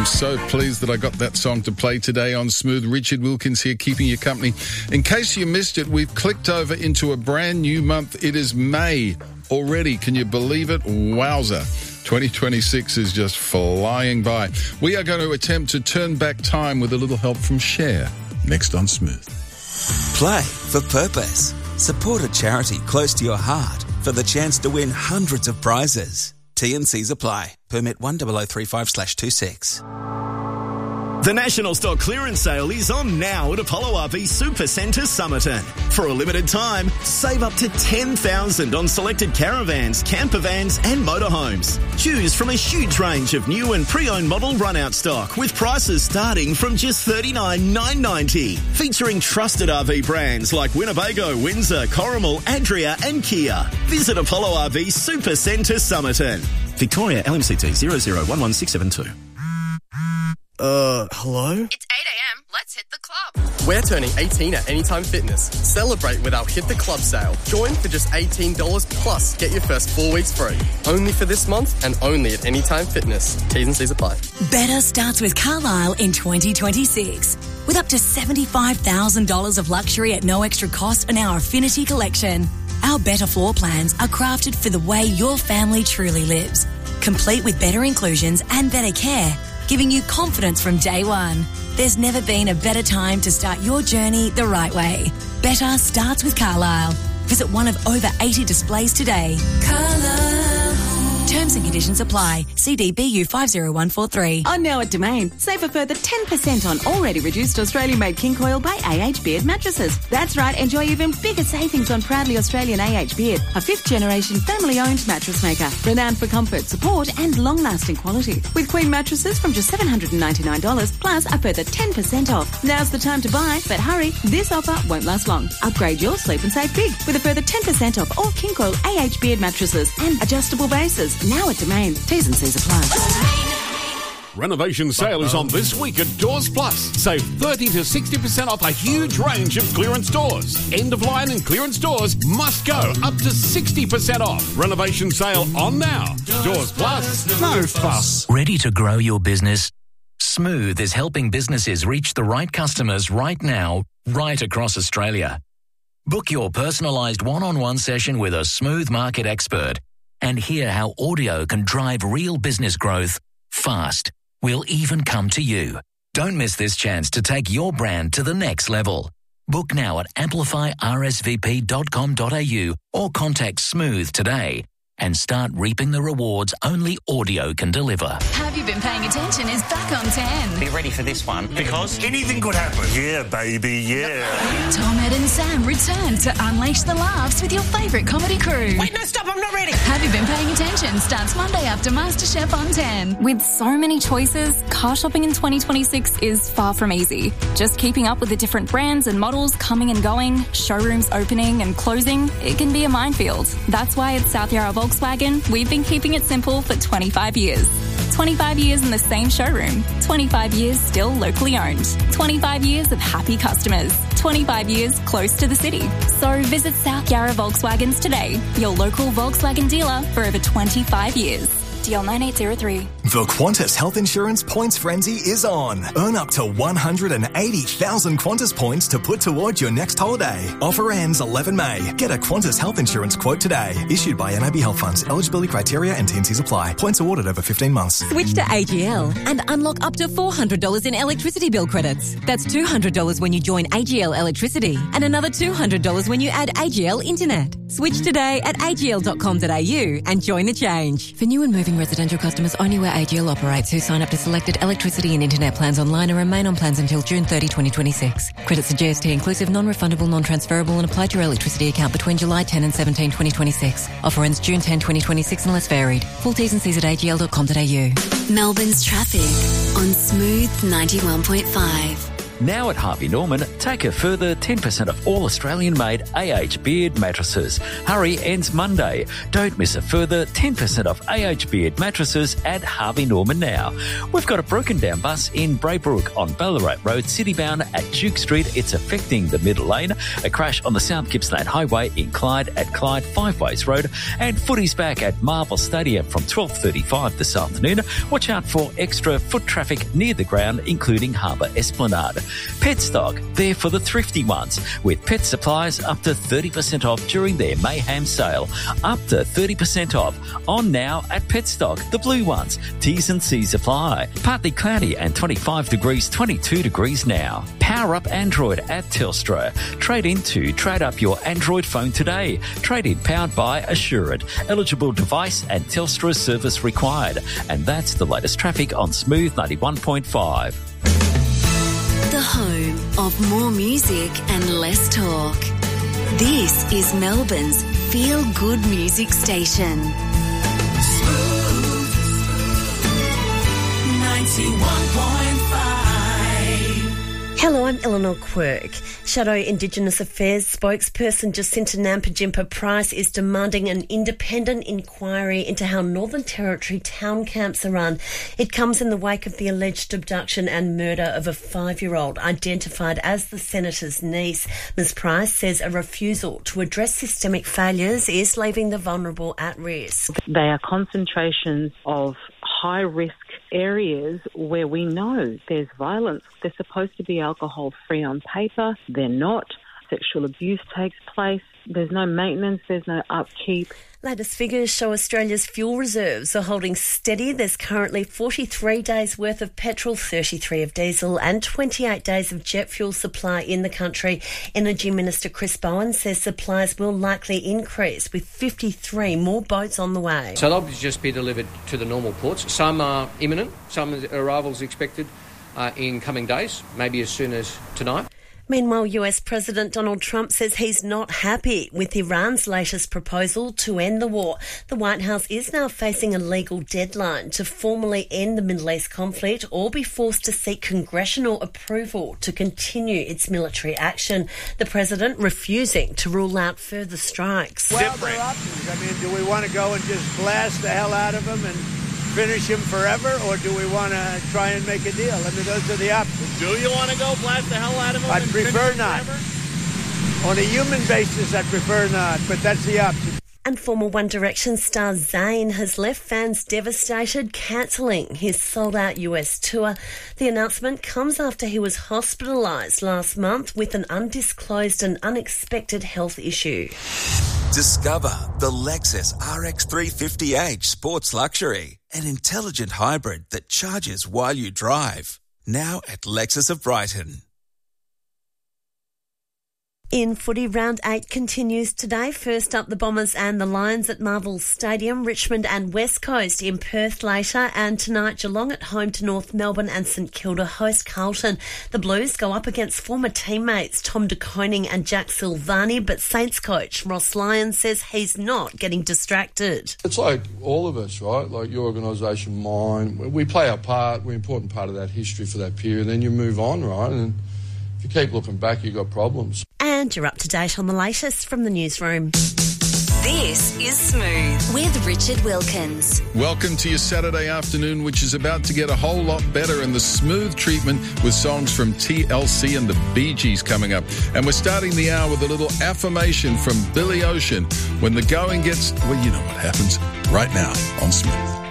so pleased that I got that song to play today on Smooth. Richard Wilkins here, keeping you company. In case you missed it, we've clicked over into a brand new month. It is May already. Can you believe it? Wowza. 2026 is just flying by. We are going to attempt to turn back time with a little help from Cher. Next on Smooth. Play for purpose. Support a charity close to your heart for the chance to win hundreds of prizes. T&Cs apply. Permit 10035/26. The National Stock Clearance Sale is on now at Apollo RV Supercentre Somerton. For a limited time, save up to $10,000 on selected caravans, camper vans and motorhomes. Choose from a huge range of new and pre-owned model run-out stock with prices starting from just $39,990. Featuring trusted RV brands like Winnebago, Windsor, Corrimal, Adria and Kia. Visit Apollo RV Supercentre Somerton. Victoria, LMCT 0011672. Hello? It's 8 a.m. Let's hit the club. We're turning 18 at Anytime Fitness. Celebrate with our Hit the Club sale. Join for just $18 plus get your first 4 weeks free. Only for this month and only at Anytime Fitness. T's and C's apply. Better starts with Carlisle in 2026. With up to $75,000 of luxury at no extra cost on our Affinity collection. Our better floor plans are crafted for the way your family truly lives. Complete with better inclusions and better care, giving you confidence from day one. There's never been a better time to start your journey the right way. Better starts with Carlisle. Visit one of over 80 displays today. Carlisle. Terms and conditions apply. CDBU 50143. On now at Domain, save a further 10% on already reduced Australian-made King Coil by AH Beard mattresses. That's right, enjoy even bigger savings on proudly Australian AH Beard, a fifth-generation family-owned mattress maker, renowned for comfort, support and long-lasting quality. With Queen mattresses from just $799 plus a further 10% off. Now's the time to buy, but hurry, this offer won't last long. Upgrade your sleep and save big with a further 10% off all King Coil AH Beard mattresses and adjustable bases. Now at Domain. T's and C's apply. Renovation sale is on this week at Doors Plus. Save 30 to 60% off a huge range of clearance doors. End of line and clearance doors must go up to 60% off. Renovation sale on now. Doors Plus, no fuss. Ready to grow your business? Smooth is helping businesses reach the right customers right now, right across Australia. Book your personalised one-on-one session with a Smooth market expert and hear how audio can drive real business growth fast. We'll even come to you. Don't miss this chance to take your brand to the next level. Book now at amplifyrsvp.com.au or contact Smooth today and start reaping the rewards only audio can deliver. Have You Been Paying Attention is back on 10. Be ready for this one, because anything could happen. Yeah, baby, yeah. Tom, Ed and Sam return to unleash the laughs with your favourite comedy crew. Wait, no, stop, I'm not ready. Have You Been Paying Attention starts Monday after MasterChef on 10. With so many choices, car shopping in 2026 is far from easy. Just keeping up with the different brands and models coming and going, showrooms opening and closing, it can be a minefield. That's why at South Yarra Volkswagen, we've been keeping it simple for 25 years. 25 years in the same showroom. 25 years still locally owned. 25 years of happy customers. 25 years close to the city. So visit South Yarra Volkswagens today, your local Volkswagen dealer for over 25 years. DL 9803. The Qantas Health Insurance Points Frenzy is on. Earn up to 180,000 Qantas points to put towards your next holiday. Offer ends 11 May. Get a Qantas Health Insurance quote today. Issued by NAB Health Funds. Eligibility criteria and T&Cs apply. Points awarded over 15 months. Switch to AGL and unlock up to $400 in electricity bill credits. That's $200 when you join AGL Electricity and another $200 when you add AGL Internet. Switch today at agl.com.au and join the change. For new and moving residential customers only where AGL operates who sign up to selected electricity and internet plans online and remain on plans until June 30, 2026. Credits are GST inclusive, non-refundable, non-transferable and apply to your electricity account between July 10 and 17, 2026. Offer ends June 10, 2026 unless varied. Full T's and C's at agl.com.au. Melbourne's traffic on Smooth 91.5. Now at Harvey Norman, take a further 10% off all Australian-made AH Beard mattresses. Hurry ends Monday. Don't miss a further 10% off AH Beard mattresses at Harvey Norman now. We've got a broken down bus in Braybrook on Ballarat Road, citybound at Duke Street. It's affecting the middle lane. A crash on the South Gippsland Highway in Clyde at Clyde Five Ways Road. And footy's back at Marvel Stadium from 12:35 this afternoon. Watch out for extra foot traffic near the ground, including Harbour Esplanade. Petstock, there for the thrifty ones, with pet supplies up to 30% off during their Mayhem sale. Up to 30% off. On now at Petstock, the blue ones. T's and C's apply. Partly cloudy and 25 degrees, 22 degrees now. Power up Android at Telstra. Trade in to trade up your Android phone today. Trade in powered by Assured. Eligible device and Telstra service required. And that's the latest traffic on Smooth 91.5. The home of more music and less talk. This is Melbourne's feel-good music station. Smooth 91.5. Hello, I'm Eleanor Quirk. Shadow Indigenous Affairs spokesperson Jacinta Nampijinpa Price is demanding an independent inquiry into how Northern Territory town camps are run. It comes in the wake of the alleged abduction and murder of a 5-year-old identified as the Senator's niece. Ms Price says a refusal to address systemic failures is leaving the vulnerable at risk. They are concentrations of high-risk areas where we know there's violence. They're supposed to be alcohol-free on paper. They're not. Sexual abuse takes place. There's no maintenance. There's no upkeep. Latest figures show Australia's fuel reserves are holding steady. There's currently 43 days' worth of petrol, 33 of diesel and 28 days of jet fuel supply in the country. Energy Minister Chris Bowen says supplies will likely increase with 53 more boats on the way. So they'll just be delivered to the normal ports. Some are imminent, some arrivals expected in coming days, maybe as soon as tonight. Meanwhile, US President Donald Trump says he's not happy with Iran's latest proposal to end the war. The White House is now facing a legal deadline to formally end the Middle East conflict or be forced to seek congressional approval to continue its military action. The president refusing to rule out further strikes. Well, there are options. I mean, do we want to go and just blast the hell out of them and finish him forever, or do we want to try and make a deal? I mean, those are the options. Do you want to go blast the hell out of him? I'd prefer not. On a human basis, I'd prefer not, but that's the option. And former One Direction star Zayn has left fans devastated, cancelling his sold-out US tour. The announcement comes after he was hospitalised last month with an undisclosed and unexpected health issue. Discover the Lexus RX 350h Sports Luxury, an intelligent hybrid that charges while you drive. Now at Lexus of Brighton. In footy, round 8 continues today. First up, the Bombers and the Lions at Marvel Stadium, Richmond and West Coast in Perth later, and tonight Geelong at home to North Melbourne and St Kilda host Carlton. The Blues go up against former teammates Tom De Koning and Jack Silvani, but Saints coach Ross Lyons says he's not getting distracted. It's like all of us, right? Like your organisation, mine. We play our part. We're an important part of that history for that period. Then you move on, right? And if you keep looking back, you've got problems. And you're up to date on the latest from the newsroom. This is Smooth with Richard Wilkins. Welcome to your Saturday afternoon, which is about to get a whole lot better in the smooth treatment with songs from TLC and the Bee Gees coming up. And we're starting the hour with a little affirmation from Billy Ocean. When the going gets, well, you know what happens right now on Smooth.